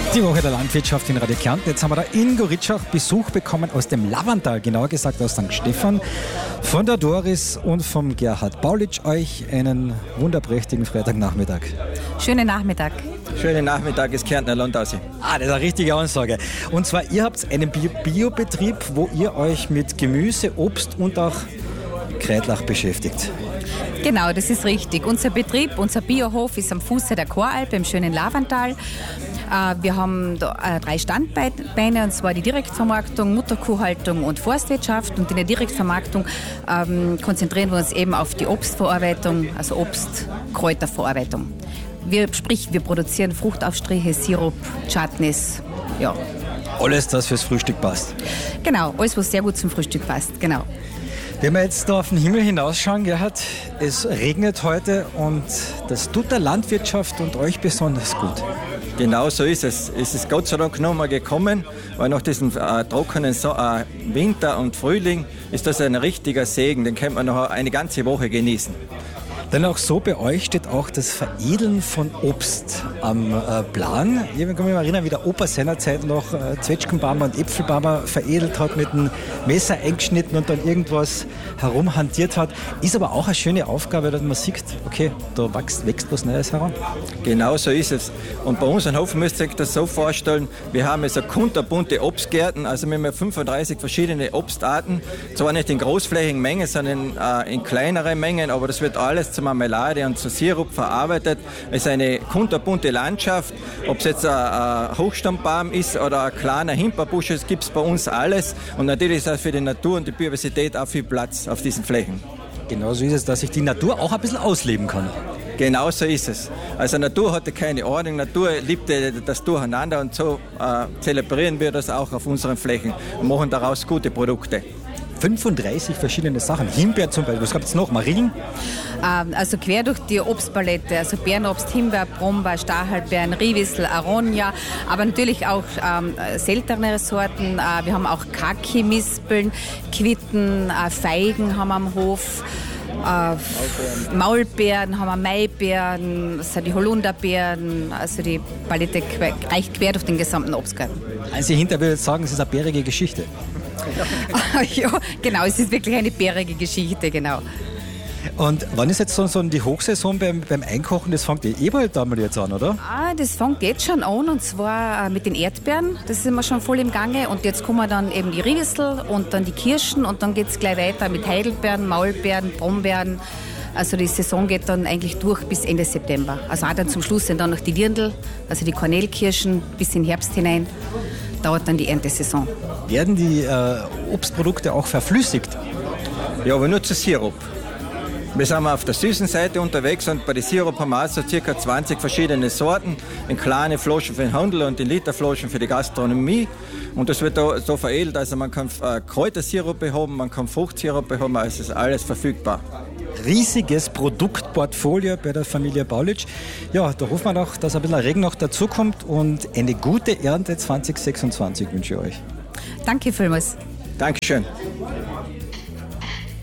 Die Woche der Landwirtschaft in Radio Kärnten. Jetzt haben wir da in Goritschach Besuch bekommen aus dem Lavanttal, genauer gesagt aus St. Stephan, von der Doris und vom Gerhard Paulitsch. Euch einen wunderprächtigen Freitagnachmittag. Schönen Nachmittag. Schönen Nachmittag ist Kärntner Landausi. Das ist eine richtige Ansage. Und zwar, ihr habt einen Biobetrieb, wo ihr euch mit Gemüse, Obst und auch Kräutlach beschäftigt. Genau, das ist richtig. Unser Betrieb, unser Biohof ist am Fuße der Choralp im schönen Lavanttal. Wir haben da 3 Standbeine, und zwar die Direktvermarktung, Mutterkuhhaltung und Forstwirtschaft. Und in der Direktvermarktung konzentrieren wir uns eben auf die Obstverarbeitung, also Obstkräuterverarbeitung. Wir produzieren Fruchtaufstriche, Sirup, Chutneys, ja. Alles, das fürs Frühstück passt. Genau, alles, was sehr gut zum Frühstück passt, genau. Wenn wir jetzt da auf den Himmel hinausschauen, Gerhard, es regnet heute und das tut der Landwirtschaft und euch besonders gut. Genau so ist es. Es ist Gott sei Dank noch mal gekommen, weil nach diesem trockenen Winter und Frühling ist das ein richtiger Segen. Den kann man noch eine ganze Woche genießen. Denn auch so bei euch steht auch das Veredeln von Obst am Plan. Ich kann mich erinnern, wie der Opa seinerzeit noch Zwetschgenbaumer und Äpfelbaumer veredelt hat, mit einem Messer eingeschnitten und dann irgendwas herumhantiert hat. Ist aber auch eine schöne Aufgabe, dass man sieht, okay, da wächst was Neues heran. Genau so ist es. Und bei uns am Hof müsst ihr euch das so vorstellen, wir haben so kunterbunte Obstgärten, also wir haben 35 verschiedene Obstarten. Zwar nicht in großflächigen Mengen, sondern in kleineren Mengen, aber das wird alles zur Marmelade und zu Sirup verarbeitet. Es ist eine kunterbunte Landschaft. Ob es jetzt ein Hochstammbaum ist oder ein kleiner Himbeerbusch, es gibt bei uns alles. Und natürlich ist auch für die Natur und die Biodiversität auch viel Platz auf diesen Flächen. Genauso ist es, dass sich die Natur auch ein bisschen ausleben kann. Genau so ist es. Also Natur hatte keine Ordnung, Natur liebte das Durcheinander und so zelebrieren wir das auch auf unseren Flächen und machen daraus gute Produkte. 35 verschiedene Sachen. Himbeer zum Beispiel. Was gab es noch? Marien? Also quer durch die Obstpalette. Also Beerenobst, Himbeer, Brombeer, Stachelbeeren, Riewissel, Aronia. Aber natürlich auch seltenere Sorten. Wir haben auch Kaki-Mispeln, Quitten, Feigen haben wir am Hof. Maulbeeren haben wir, Maibeeren, also die Holunderbeeren, also die Palette reicht quer durch den gesamten Obstgarten. Also hinter würde ich sagen, es ist eine bärige Geschichte. Ja, genau, es ist wirklich eine bärige Geschichte, genau. Und wann ist jetzt so die Hochsaison beim Einkochen? Das fängt bald einmal jetzt an, oder? Das fängt jetzt schon an, und zwar mit den Erdbeeren. Das sind wir schon voll im Gange. Und jetzt kommen dann eben die Riewissel und dann die Kirschen. Und dann geht es gleich weiter mit Heidelbeeren, Maulbeeren, Brombeeren. Also die Saison geht dann eigentlich durch bis Ende September. Also auch dann zum Schluss sind dann noch die Dirndl, also die Kornelkirschen bis in den Herbst hinein. Dauert dann die Erntesaison. Werden die Obstprodukte auch verflüssigt? Ja, aber nur zu Sirup. Wir sind auf der süßen Seite unterwegs und bei den Sirup haben wir so ca. 20 verschiedene Sorten, in kleine Flaschen für den Handel und in Literflaschen für die Gastronomie. Und das wird da so veredelt, also man kann Kräutersirup haben, man kann Fruchtsirup haben, also es ist alles verfügbar. Riesiges Produktportfolio bei der Familie Paulitsch. Ja, da hoffen wir noch, dass ein bisschen Regen noch dazukommt und eine gute Ernte 2026 wünsche ich euch. Danke vielmals. Dankeschön.